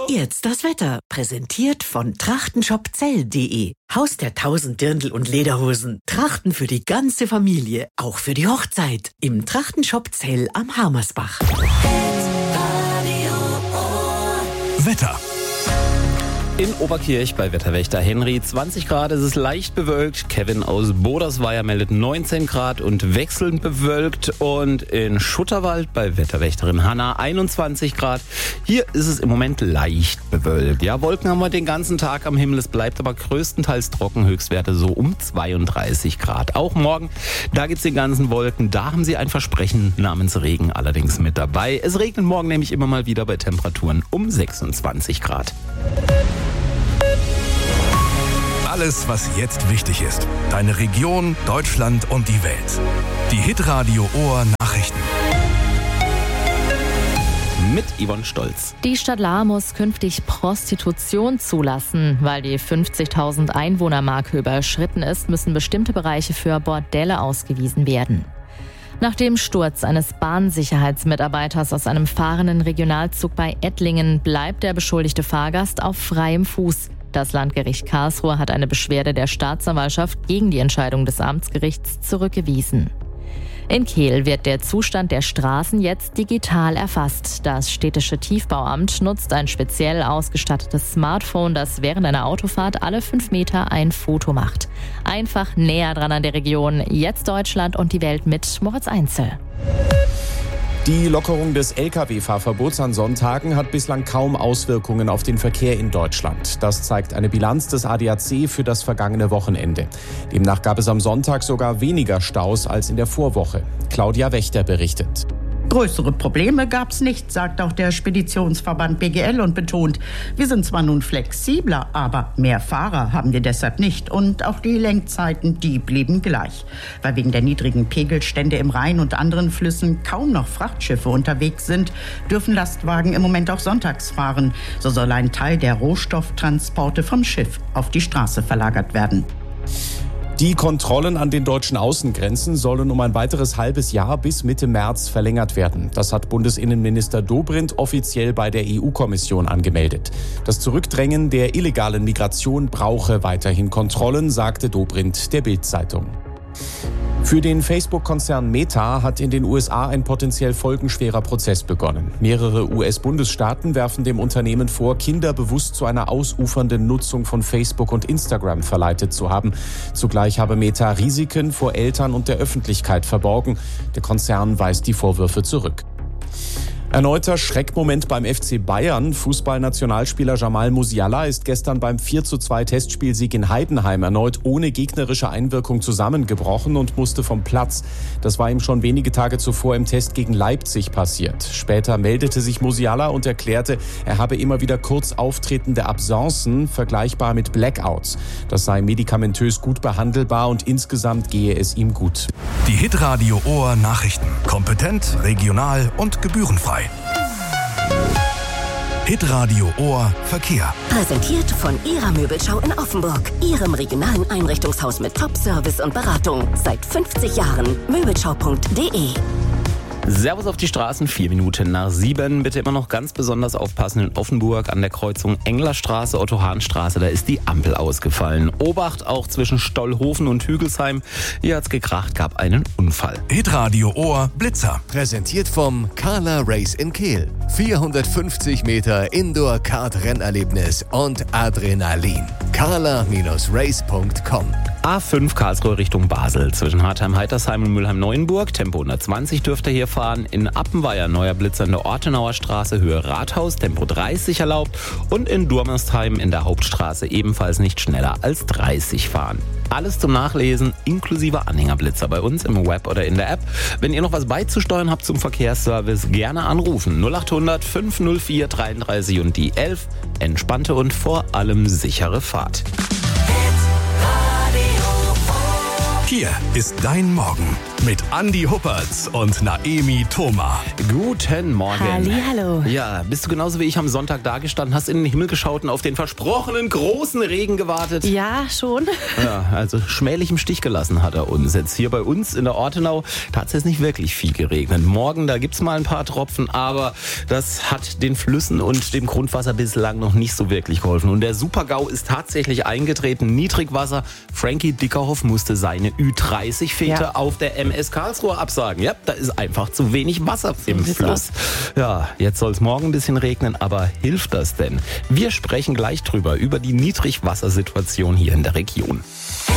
Jetzt das Wetter, präsentiert von trachtenshopzell.de. Haus der 1000 Dirndl und Lederhosen. Trachten für die ganze Familie, auch für die Hochzeit. Im Trachtenshop Zell am Harmersbach. Wetter. In Oberkirch bei Wetterwächter Henry 20 Grad, es ist leicht bewölkt. Kevin aus Bodersweier meldet 19 Grad und wechselnd bewölkt. Und in Schutterwald bei Wetterwächterin Hanna 21 Grad. Hier ist es im Moment leicht bewölkt. Ja, Wolken haben wir den ganzen Tag am Himmel. Es bleibt aber größtenteils trocken, Höchstwerte so um 32 Grad. Auch morgen, da gibt's die ganzen Wolken. Da haben sie ein Versprechen namens Regen allerdings mit dabei. Es regnet morgen nämlich immer mal wieder bei Temperaturen um 26 Grad. Alles, was jetzt wichtig ist. Deine Region, Deutschland und die Welt. Die Hitradio Ohr Nachrichten. Mit Yvonne Stolz. Die Stadt Lahr muss künftig Prostitution zulassen. Weil die 50.000 Einwohnermarke überschritten ist, müssen bestimmte Bereiche für Bordelle ausgewiesen werden. Nach dem Sturz eines Bahnsicherheitsmitarbeiters aus einem fahrenden Regionalzug bei Ettlingen bleibt der beschuldigte Fahrgast auf freiem Fuß. Das Landgericht Karlsruhe hat eine Beschwerde der Staatsanwaltschaft gegen die Entscheidung des Amtsgerichts zurückgewiesen. In Kehl wird der Zustand der Straßen jetzt digital erfasst. Das städtische Tiefbauamt nutzt ein speziell ausgestattetes Smartphone, das während einer Autofahrt alle 5 Meter ein Foto macht. Einfach näher dran an der Region. Jetzt Deutschland und die Welt mit Moritz Einzel. Die Lockerung des Lkw-Fahrverbots an Sonntagen hat bislang kaum Auswirkungen auf den Verkehr in Deutschland. Das zeigt eine Bilanz des ADAC für das vergangene Wochenende. Demnach gab es am Sonntag sogar weniger Staus als in der Vorwoche. Claudia Wächter berichtet. Größere Probleme gab's nicht, sagt auch der Speditionsverband BGL und betont, wir sind zwar nun flexibler, aber mehr Fahrer haben wir deshalb nicht. Und auch die Lenkzeiten, die blieben gleich. Weil wegen der niedrigen Pegelstände im Rhein und anderen Flüssen kaum noch Frachtschiffe unterwegs sind, dürfen Lastwagen im Moment auch sonntags fahren. So soll ein Teil der Rohstofftransporte vom Schiff auf die Straße verlagert werden. Die Kontrollen an den deutschen Außengrenzen sollen um ein weiteres halbes Jahr bis Mitte März verlängert werden. Das hat Bundesinnenminister Dobrindt offiziell bei der EU-Kommission angemeldet. Das Zurückdrängen der illegalen Migration brauche weiterhin Kontrollen, sagte Dobrindt der Bild-Zeitung. Für den Facebook-Konzern Meta hat in den USA ein potenziell folgenschwerer Prozess begonnen. Mehrere US-Bundesstaaten werfen dem Unternehmen vor, Kinder bewusst zu einer ausufernden Nutzung von Facebook und Instagram verleitet zu haben. Zugleich habe Meta Risiken vor Eltern und der Öffentlichkeit verborgen. Der Konzern weist die Vorwürfe zurück. Erneuter Schreckmoment beim FC Bayern. Fußballnationalspieler Jamal Musiala ist gestern beim 4:2 Testspielsieg in Heidenheim erneut ohne gegnerische Einwirkung zusammengebrochen und musste vom Platz. Das war ihm schon wenige Tage zuvor im Test gegen Leipzig passiert. Später meldete sich Musiala und erklärte, er habe immer wieder kurz auftretende Absenzen, vergleichbar mit Blackouts. Das sei medikamentös gut behandelbar und insgesamt gehe es ihm gut. Die Hitradio Ohr Nachrichten. Kompetent, regional und gebührenfrei. Hitradio Ohr Verkehr. Präsentiert von Ihrer Möbelschau in Offenburg. Ihrem regionalen Einrichtungshaus mit Top-Service und Beratung. Seit 50 Jahren. Möbelschau.de. Servus auf die Straßen, 4 Minuten nach 7. Bitte immer noch ganz besonders aufpassen in Offenburg an der Kreuzung Englerstraße, Otto-Hahn-Straße. Da ist die Ampel ausgefallen. Obacht auch zwischen Stollhofen und Hügelsheim. Hier hat's gekracht, gab einen Unfall. Hitradio Ohr Blitzer. Präsentiert vom Carla Race in Kehl. 450 Meter Indoor-Kart-Rennerlebnis und Adrenalin. carla-race.com. A5 Karlsruhe Richtung Basel. Zwischen Hartheim-Heitersheim und Mülheim-Neuenburg. Tempo 120 dürfte hier fahren. In Appenweier neuer Blitzer an der Ortenauer Straße, Höhe Rathaus. Tempo 30 erlaubt. Und in Durmerstheim in der Hauptstraße ebenfalls nicht schneller als 30 fahren. Alles zum Nachlesen, inklusive Anhängerblitzer bei uns im Web oder in der App. Wenn ihr noch was beizusteuern habt zum Verkehrsservice, gerne anrufen. 0800 504 33 und die 11. Entspannte und vor allem sichere Fahrt. Hier ist dein Morgen. mit Andi Huppertz und Naemi Thoma. Guten Morgen. Hallihallo. Ja, bist du genauso wie ich am Sonntag dagestanden, hast in den Himmel geschaut und auf den versprochenen großen Regen gewartet? Ja, schon. Ja, also schmählich im Stich gelassen hat er uns. Jetzt hier bei uns in der Ortenau, da hat es jetzt nicht wirklich viel geregnet. Morgen, da gibt's mal ein paar Tropfen, aber das hat den Flüssen und dem Grundwasser bislang noch nicht so wirklich geholfen. Und der Super-GAU ist tatsächlich eingetreten. Niedrigwasser. Frankie Dickerhoff musste seine Ü30-Fete auf der MS Karlsruhe absagen. Ja, da ist einfach zu wenig Wasser im Fluss. Ja, jetzt soll es morgen ein bisschen regnen, aber hilft das denn? Wir sprechen gleich drüber, über die Niedrigwassersituation hier in der Region.